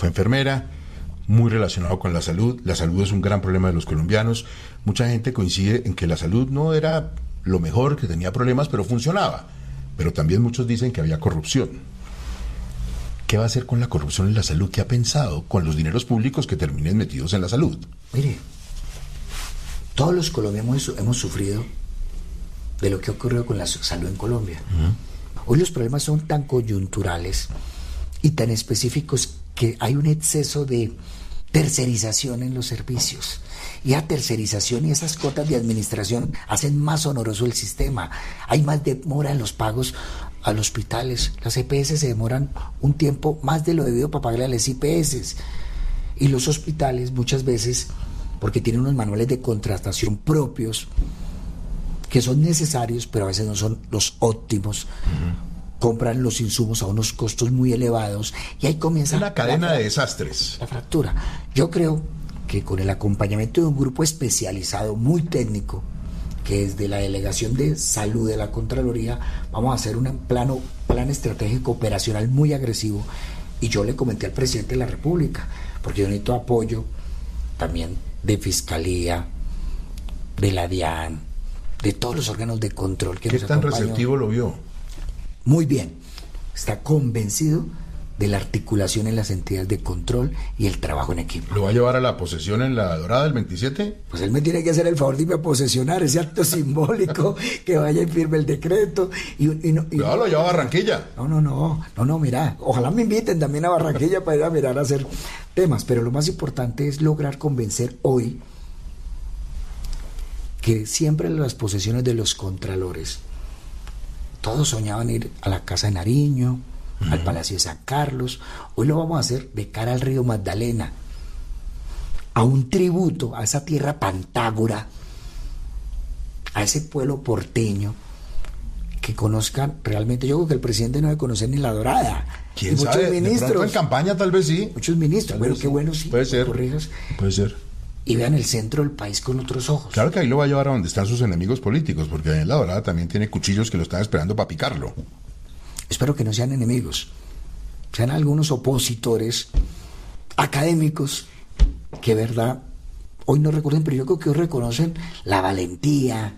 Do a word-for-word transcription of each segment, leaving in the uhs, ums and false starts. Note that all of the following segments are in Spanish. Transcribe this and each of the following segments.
fue enfermera, muy relacionado con la salud. La salud es un gran problema de los colombianos. Mucha gente coincide en que la salud no era lo mejor, que tenía problemas, pero funcionaba. Pero también muchos dicen que había corrupción. ¿Qué va a hacer con la corrupción en la salud? ¿Qué ha pensado con los dineros públicos que terminen metidos en la salud? Mire, todos los colombianos hemos, hemos sufrido de lo que ha ocurrido con la salud en Colombia. Uh-huh. Hoy los problemas son tan coyunturales y tan específicos que hay un exceso de tercerización en los servicios. Y esa tercerización y esas cotas de administración hacen más oneroso el sistema. Hay más demora en los pagos a los hospitales. Las E P S se demoran un tiempo más de lo debido para pagarle a las I P S. Y los hospitales muchas veces, porque tienen unos manuales de contratación propios, que son necesarios, pero a veces no son los óptimos, uh-huh. Compran los insumos a unos costos muy elevados y ahí comienza una cadena la, de desastres. La fractura. Yo creo que con el acompañamiento de un grupo especializado muy técnico, que es de la Delegación de Salud de la Contraloría, vamos a hacer un plano, plan estratégico operacional muy agresivo. Y yo le comenté al presidente de la República, porque yo necesito apoyo también de Fiscalía, de la DIAN, de todos los órganos de control que ¿Qué nos tan acompañan. receptivo lo vio? Muy bien, está convencido de la articulación en las entidades de control y el trabajo en equipo. ¿Lo va a llevar a la posesión en la Dorada el veintisiete? Pues él me tiene que hacer el favor de irme a posesionar ese acto simbólico, que vaya y firme el decreto. Y, y no, y no, lo lleva a Barranquilla. No, no, no, no, no, mira, ojalá me inviten también a Barranquilla para ir a mirar a hacer temas, pero lo más importante es lograr convencer hoy que siempre en las posesiones de los contralores, todos soñaban ir a la Casa de Nariño, uh-huh. al Palacio de San Carlos. Hoy lo vamos a hacer de cara al río Magdalena, a un tributo a esa tierra pantágora, a ese pueblo porteño, que conozcan realmente. Yo creo que el presidente no debe conocer ni la Dorada. ¿Quién y sabe? Muchos ministros. De pronto en campaña tal vez sí. Muchos ministros. Tal bueno, qué sí. bueno sí. Puede ser. Corrijas. Puede ser. Y vean el centro del país con otros ojos. Claro que ahí lo va a llevar a donde están sus enemigos políticos, porque ahí en la Dorada también tiene cuchillos que lo están esperando para picarlo. Espero que no sean enemigos, sean algunos opositores académicos que, verdad, hoy no recuerden, pero yo creo que hoy reconocen la valentía,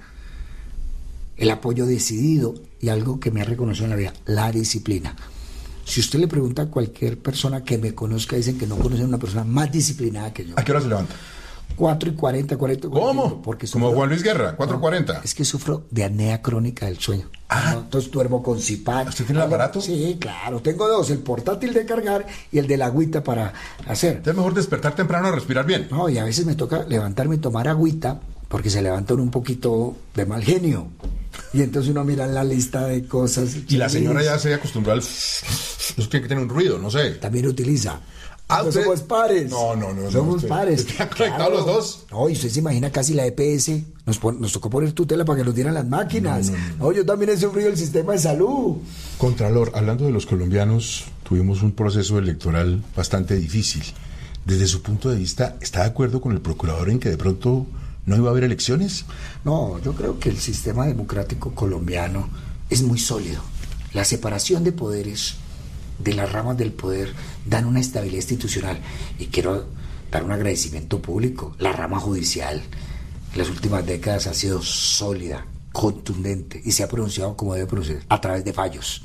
el apoyo decidido y algo que me ha reconocido en la vida, la disciplina. Si usted le pregunta a cualquier persona que me conozca, dicen que no conocen a una persona más disciplinada que yo. ¿A qué hora se levanta? cuatro y cuarenta, cuarenta. ¿Cómo? Porque Como sufro, Juan Luis Guerra, cuatro y cuarenta. No, es que sufro de apnea crónica del sueño. Ah. ¿No? Entonces duermo con C P A P. ¿Usted tiene el aparato? Sí, claro. Tengo dos, el portátil de cargar y el de la agüita para hacer. Es mejor despertar temprano y respirar bien. No, y a veces me toca levantarme y tomar agüita porque se levantan un poquito de mal genio. Y entonces uno mira la lista de cosas. Y la señora ya se acostumbró al... Eso tiene que tener un ruido, no sé. También utiliza. Ah, no usted... somos pares. No, no, no. Somos no, pares. ¿Están conectados los dos? No, y usted se imagina casi la E P S. Nos, pon, nos tocó poner tutela para que nos dieran las máquinas. No, no, no. no, yo también he sufrido el sistema de salud. Contralor, hablando de los colombianos, tuvimos un proceso electoral bastante difícil. Desde su punto de vista, ¿está de acuerdo con el procurador en que de pronto no iba a haber elecciones? No, yo creo que el sistema democrático colombiano es muy sólido. La separación de poderes, de las ramas del poder, dan una estabilidad institucional. Y quiero dar un agradecimiento público. La rama judicial en las últimas décadas ha sido sólida, contundente y se ha pronunciado como debe pronunciar, a través de fallos.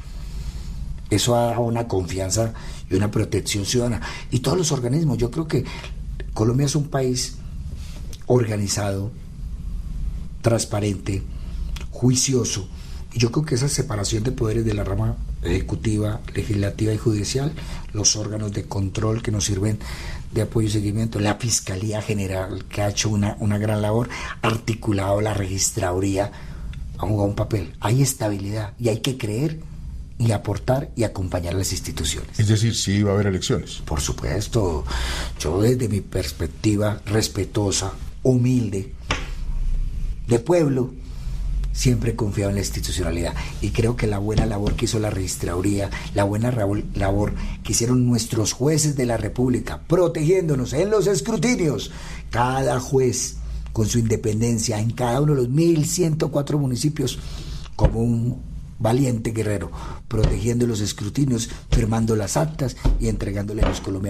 Eso ha dado una confianza y una protección ciudadana. Y todos los organismos, yo creo que Colombia es un país organizado, transparente, juicioso. Y yo creo que esa separación de poderes de la rama ejecutiva, legislativa y judicial, los órganos de control que nos sirven de apoyo y seguimiento, la Fiscalía General, que ha hecho una, una gran labor, articulado la registraduría, ha jugado un papel. Hay estabilidad y hay que creer y aportar y acompañar a las instituciones. Es decir, sí va a haber elecciones. Por supuesto. Yo desde mi perspectiva respetuosa, humilde, de pueblo, siempre he confiado en la institucionalidad y creo que la buena labor que hizo la registraduría, la buena labor que hicieron nuestros jueces de la República, protegiéndonos en los escrutinios, cada juez con su independencia en cada uno de los mil ciento cuatro municipios, como un valiente guerrero, protegiendo los escrutinios, firmando las actas y entregándole a los colombianos